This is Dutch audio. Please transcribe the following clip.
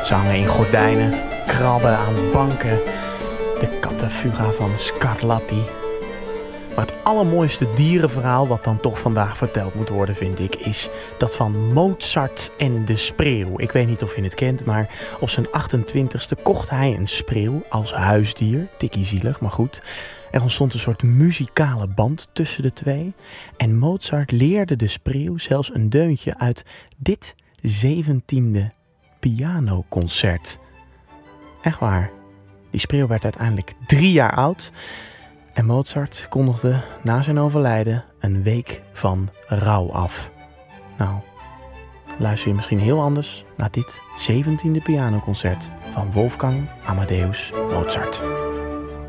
Ze hangen in gordijnen, krabben aan banken. De kattenfuga van Scarlatti. Maar het allermooiste dierenverhaal wat dan toch vandaag verteld moet worden, vind ik, is dat van Mozart en de spreeuw. Ik weet niet of je het kent, maar op zijn 28ste kocht hij een spreeuw als huisdier. Tikkie zielig, maar goed. Er ontstond een soort muzikale band tussen de twee. En Mozart leerde de spreeuw zelfs een deuntje uit dit 17e pianoconcert. Echt waar. Die spreeuw werd uiteindelijk 3 jaar oud. En Mozart kondigde na zijn overlijden een week van rouw af. Nou, luister je misschien heel anders naar dit 17e pianoconcert van Wolfgang Amadeus Mozart.